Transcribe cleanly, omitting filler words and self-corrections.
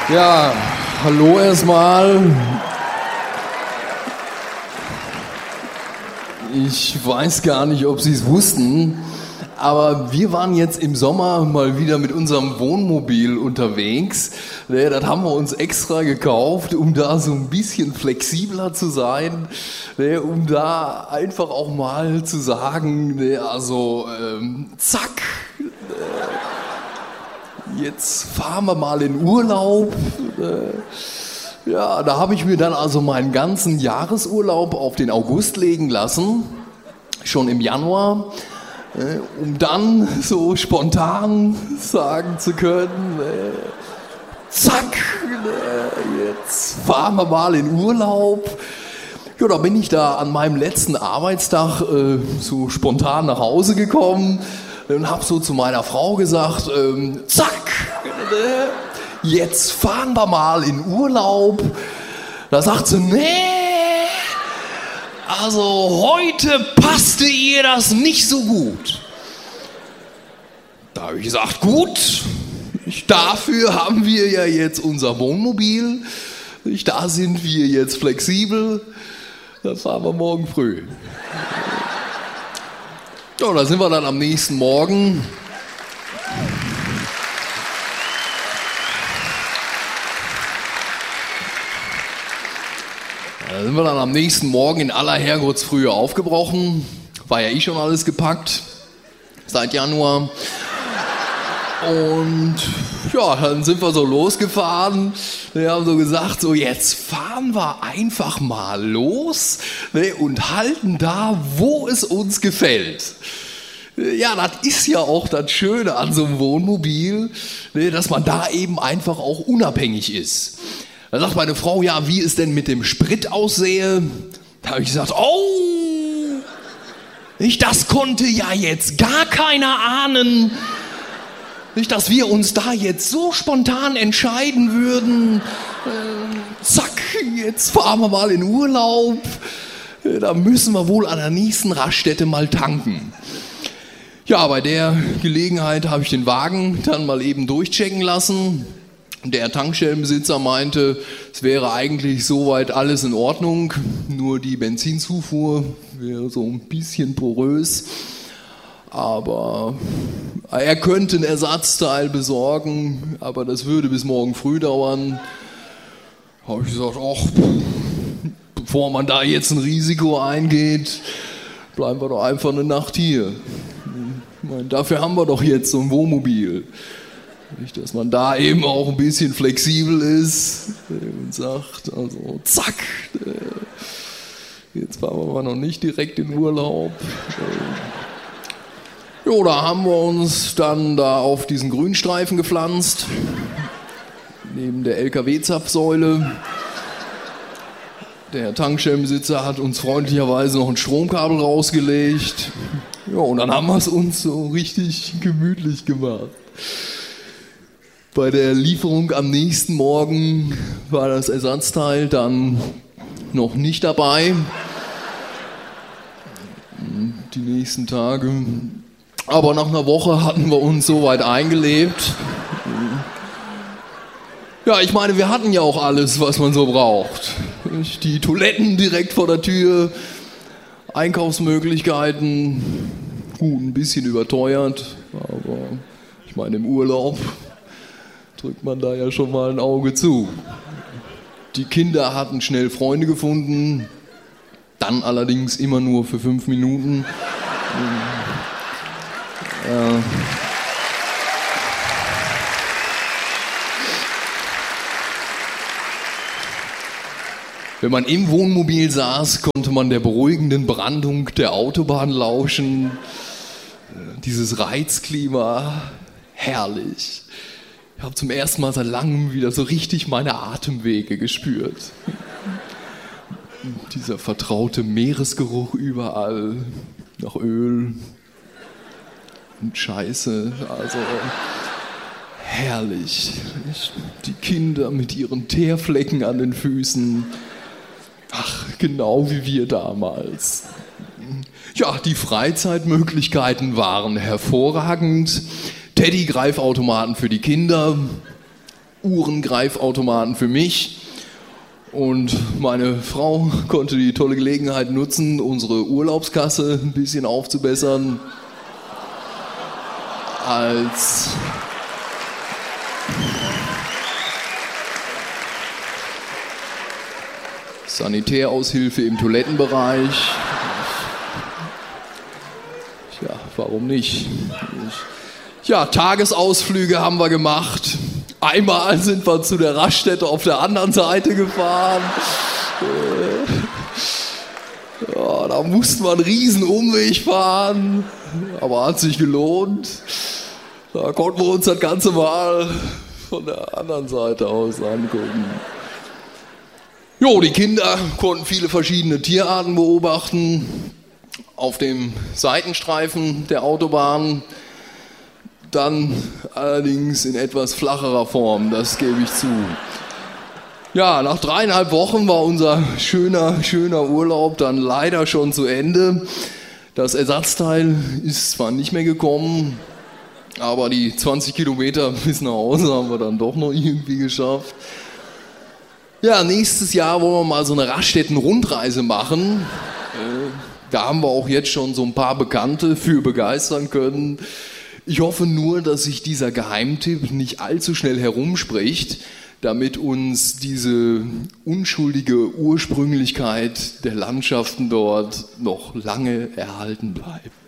Ja, hallo erstmal. Ich weiß gar nicht, ob Sie es wussten, aber wir waren jetzt im Sommer mal wieder mit unserem Wohnmobil unterwegs. Das haben wir uns extra gekauft, um da so ein bisschen flexibler zu sein, um da einfach auch mal zu sagen, zack, jetzt fahren wir mal in Urlaub. Ja, da habe ich mir dann also meinen ganzen Jahresurlaub auf den August legen lassen, schon im Januar, um dann so spontan sagen zu können, zack, jetzt fahren wir mal in Urlaub. Ja, da bin ich da an meinem letzten Arbeitstag so spontan nach Hause gekommen und habe so zu meiner Frau gesagt, zack, jetzt fahren wir mal in Urlaub. Da sagt sie, nee, also heute passte ihr das nicht so gut. Da habe ich gesagt, gut, dafür haben wir ja jetzt unser Wohnmobil. Da sind wir jetzt flexibel. Da fahren wir morgen früh. Ja, da sind wir dann am nächsten Morgen. Da sind wir dann am nächsten Morgen in aller Herrgottsfrühe aufgebrochen. War ja schon alles gepackt. Seit Januar. Und ja, dann sind wir so losgefahren. Wir haben so gesagt, so jetzt fahren wir einfach mal los und halten da, wo es uns gefällt. Ja, das ist ja auch das Schöne an so einem Wohnmobil, dass man da eben einfach auch unabhängig ist. Da sagt meine Frau, ja, wie es denn mit dem Sprit aussehe. Da habe ich gesagt, oh, das konnte ja jetzt gar keiner ahnen. Nicht, dass wir uns da jetzt so spontan entscheiden würden, zack, jetzt fahren wir mal in Urlaub, da müssen wir wohl an der nächsten Raststätte mal tanken. Ja, bei der Gelegenheit habe ich den Wagen dann mal eben durchchecken lassen. Der Tankstellenbesitzer meinte, es wäre eigentlich soweit alles in Ordnung, nur die Benzinzufuhr wäre so ein bisschen porös. Aber er könnte ein Ersatzteil besorgen, aber das würde bis morgen früh dauern. Habe ich gesagt, ach, bevor man da jetzt ein Risiko eingeht, bleiben wir doch einfach eine Nacht hier. Ich meine, dafür haben wir doch jetzt so ein Wohnmobil. Nicht, dass man da eben auch ein bisschen flexibel ist und sagt, also zack, jetzt fahren wir mal noch nicht direkt in Urlaub. Jo, da haben wir uns dann da auf diesen Grünstreifen gepflanzt, neben der LKW-Zapfsäule. Der Tankstellenbesitzer hat uns freundlicherweise noch ein Stromkabel rausgelegt. Ja, und dann haben wir es uns so richtig gemütlich gemacht. Bei der Lieferung am nächsten Morgen war das Ersatzteil dann noch nicht dabei. Die nächsten Tage. Aber nach einer Woche hatten wir uns soweit eingelebt. Ja, ich meine, wir hatten ja auch alles, was man so braucht. Die Toiletten direkt vor der Tür, Einkaufsmöglichkeiten, gut, ein bisschen überteuert, aber ich meine, im Urlaub drückt man da ja schon mal ein Auge zu. Die Kinder hatten schnell Freunde gefunden, dann allerdings immer nur für 5 Minuten. Wenn man im Wohnmobil saß, konnte man der beruhigenden Brandung der Autobahn lauschen. Dieses Reizklima, herrlich. Ich habe zum ersten Mal seit langem wieder so richtig meine Atemwege gespürt. Dieser vertraute Meeresgeruch überall, nach Öl und Scheiße, also herrlich. Die Kinder mit ihren Teerflecken an den Füßen, ach, genau wie wir damals. Ja, die Freizeitmöglichkeiten waren hervorragend. Teddy-Greifautomaten für die Kinder, Uhrengreifautomaten für mich. Und meine Frau konnte die tolle Gelegenheit nutzen, unsere Urlaubskasse ein bisschen aufzubessern. Als Sanitäraushilfe im Toilettenbereich. Ja, warum nicht? Ja, Tagesausflüge haben wir gemacht. Einmal sind wir zu der Raststätte auf der anderen Seite gefahren. Ja, da mussten wir einen riesen Umweg fahren, aber hat sich gelohnt. Da konnten wir uns das Ganze mal von der anderen Seite aus angucken. Jo, die Kinder konnten viele verschiedene Tierarten beobachten auf dem Seitenstreifen der Autobahn. Dann allerdings in etwas flacherer Form, das gebe ich zu. Ja, nach 3,5 Wochen war unser schöner Urlaub dann leider schon zu Ende. Das Ersatzteil ist zwar nicht mehr gekommen, aber die 20 Kilometer bis nach Hause haben wir dann doch noch irgendwie geschafft. Ja, nächstes Jahr wollen wir mal so eine Raststätten-Rundreise machen. Da haben wir auch jetzt schon so ein paar Bekannte für begeistern können. Ich hoffe nur, dass sich dieser Geheimtipp nicht allzu schnell herumspricht, damit uns diese unschuldige Ursprünglichkeit der Landschaften dort noch lange erhalten bleibt.